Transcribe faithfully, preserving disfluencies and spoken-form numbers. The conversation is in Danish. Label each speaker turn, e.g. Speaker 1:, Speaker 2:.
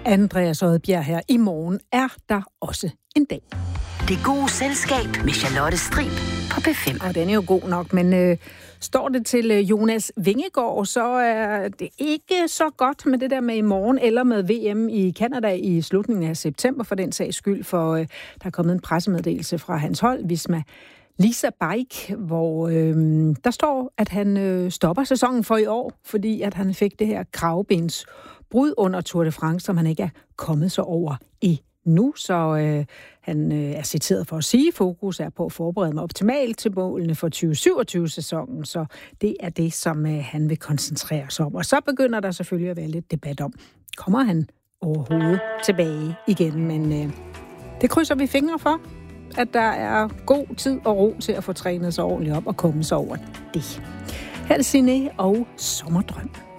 Speaker 1: Andreas Odbjerg her. I morgen er der også en dag.
Speaker 2: Det gode selskab med Charlotte Strib på P fem.
Speaker 1: Og den er jo god nok, men øh, står det til øh, Jonas Vingegaard, så er det ikke så godt med det der med i morgen, eller med V M i Canada i slutningen af september, for den sags skyld, for øh, der er kommet en pressemeddelelse fra hans hold, Visma Lease a Bike, hvor øh, der står, at han øh, stopper sæsonen for i år, fordi at han fik det her kravbensbrud under Tour de France, som han ikke er kommet så over i nu, så øh, han øh, er citeret for at sige, at fokus er på at forberede mig optimalt til målene for tyve syvogtyve-sæsonen, så det er det, som øh, han vil koncentrere sig om. Og så begynder der selvfølgelig at være lidt debat om, kommer han overhovedet tilbage igen, men øh, det krydser vi fingre for, at der er god tid og ro til at få trænet sig ordentligt op og komme sig over det. Her er det Signe og Sommerdrøm.